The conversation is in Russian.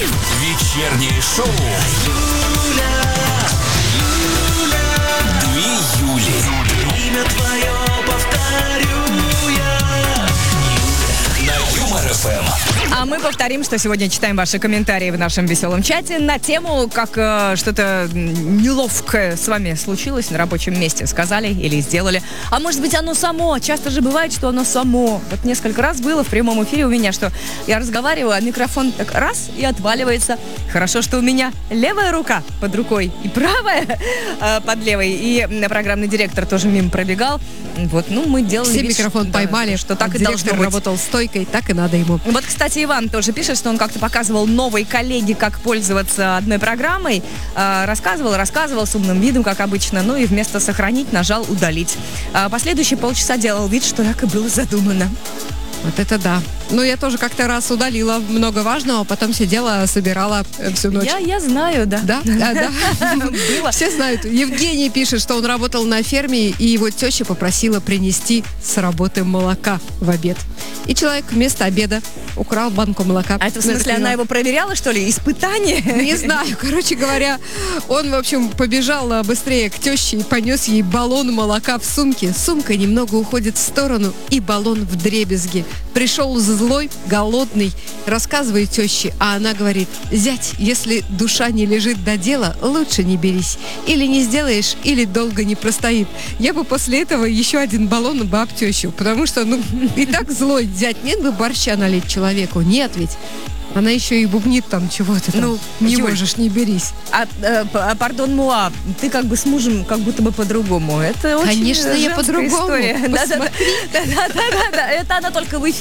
Вечернее шоу. Две Юли. Имя твое повторю я. На Юмор ФМ. А мы повторим, что сегодня читаем ваши комментарии в нашем веселом чате на тему, как что-то неловкое с вами случилось на рабочем месте. Сказали или сделали. А может быть, оно само. Часто же бывает, что оно само. Вот несколько раз было в прямом эфире у меня, что я разговариваю, а микрофон так раз и отваливается. Хорошо, что у меня левая рука под рукой и правая под левой. И программный директор тоже мимо пробегал. Вот, ну, мы делали Все вид, микрофон что, поймали, что так и директор должно быть. работал стойкой, так и надо ему. Вот, кстати, Иван тоже пишет, что он как-то показывал новой коллеге, как пользоваться одной программой. Рассказывал с умным видом, как обычно. Ну и вместо «сохранить» нажал «удалить». Последующие полчаса делал вид, что так и было задумано. Вот это да. Ну, я тоже как-то раз удалила много важного, потом сидела, собирала всю ночь. Я знаю, да. Да? Было. Все знают. Евгений пишет, что он работал на ферме, и его теща попросила принести с работы молока в обед. И человек вместо обеда украл банку молока. А это в смысле она его проверяла, что ли? Испытание? Не знаю. Короче говоря, он, в общем, побежал быстрее к теще и понес ей баллон молока в сумке. Сумка немного уходит в сторону, и баллон вдребезги. Пришел злой, голодный, рассказывает теще, а она говорит: зять, если душа не лежит до дела, лучше не берись. Или не сделаешь, или долго не простоит. Я бы после этого еще один баллон бы об тещу, потому что, и так злой зять, нет бы борща налить человеку, нет ведь. Она еще и бубнит там чего-то. Не Юль, можешь, не берись. Пардон, Муа, ты как бы с мужем как будто бы по-другому. Это очень Конечно, я женская по-другому. история. Да. Это она только в эфире